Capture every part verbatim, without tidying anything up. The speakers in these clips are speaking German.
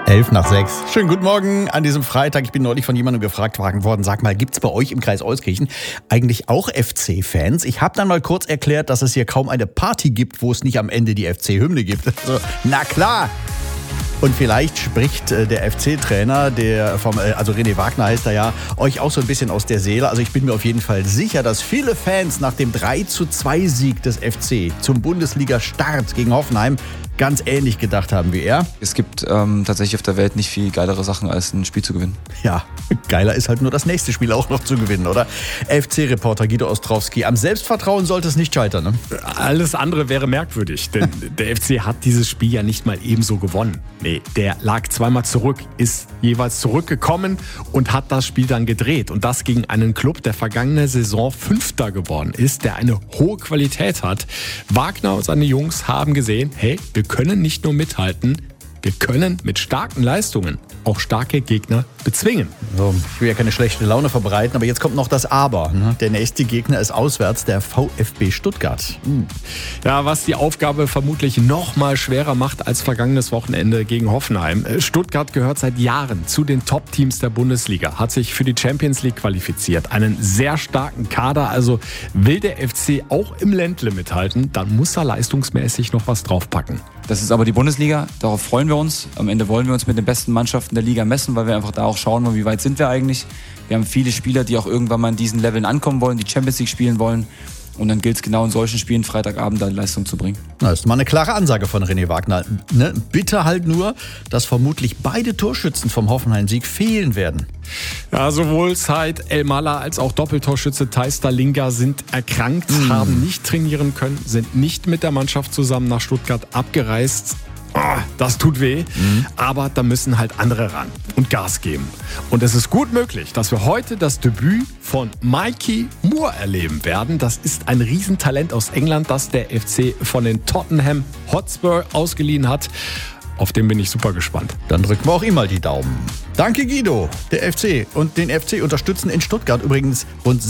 Elf nach sechs. Schönen guten Morgen an diesem Freitag. Ich bin neulich von jemandem gefragt worden, sag mal, gibt's bei euch im Kreis Euskirchen eigentlich auch F C-Fans? Ich habe dann mal kurz erklärt, dass es hier kaum eine Party gibt, wo es nicht am Ende die F C-Hymne gibt. Also, na klar! Und vielleicht spricht äh, der F C-Trainer, der vom, äh, also René Wagner heißt er ja, euch auch so ein bisschen aus der Seele. Also ich bin mir auf jeden Fall sicher, dass viele Fans nach dem drei zu zwei Sieg des F C zum Bundesliga-Start gegen Hoffenheim ganz ähnlich gedacht haben wie er. Es gibt ähm, tatsächlich auf der Welt nicht viel geilere Sachen, als ein Spiel zu gewinnen. Ja, geiler ist halt nur das nächste Spiel auch noch zu gewinnen, oder? F C-Reporter Guido Ostrowski, am Selbstvertrauen sollte es nicht scheitern, ne? Alles andere wäre merkwürdig, denn der F C hat dieses Spiel ja nicht mal ebenso gewonnen. Nee, der lag zweimal zurück, ist jeweils zurückgekommen und hat das Spiel dann gedreht. Und das gegen einen Club, der vergangene Saison Fünfter geworden ist, der eine hohe Qualität hat. Wagner und seine Jungs haben gesehen, hey, wir können nicht nur mithalten, wir können mit starken Leistungen auch starke Gegner bezwingen. So, ich will ja keine schlechte Laune verbreiten, aber jetzt kommt noch das Aber. Ne? Der nächste Gegner ist auswärts der VfB Stuttgart. Mhm. Ja, was die Aufgabe vermutlich noch mal schwerer macht als vergangenes Wochenende gegen Hoffenheim. Stuttgart gehört seit Jahren zu den Top-Teams der Bundesliga, hat sich für die Champions League qualifiziert, einen sehr starken Kader. Also will der F C auch im Ländle mithalten, dann muss er leistungsmäßig noch was draufpacken. Das ist aber die Bundesliga, darauf freuen wir uns. Am Ende wollen wir uns mit den besten Mannschaften der Liga messen, weil wir einfach da auch schauen wollen, wie weit sind wir eigentlich. Wir haben viele Spieler, die auch irgendwann mal in diesen Leveln ankommen wollen, die Champions League spielen wollen. Und dann gilt es genau in solchen Spielen Freitagabend da Leistung zu bringen. Das ist mal eine klare Ansage von René Wagner. Ne? Bitte halt nur, dass vermutlich beide Torschützen vom Hoffenheim-Sieg fehlen werden. Ja, sowohl Said El-Mala als auch Doppeltorschütze Thais Stalinga sind erkrankt, mhm. haben nicht trainieren können, sind nicht mit der Mannschaft zusammen nach Stuttgart abgereist. Oh, das tut weh, mhm. aber da müssen halt andere ran und Gas geben. Und es ist gut möglich, dass wir heute das Debüt von Mikey Moore erleben werden. Das ist ein Riesentalent aus England, das der F C von den Tottenham Hotspur ausgeliehen hat. Auf den bin ich super gespannt. Dann drücken wir auch ihm mal die Daumen. Danke Guido. Der F C und den F C unterstützen in Stuttgart übrigens rund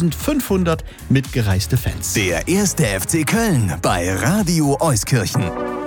sechstausendfünfhundert mitgereiste Fans. Der erste F C Köln bei Radio Euskirchen.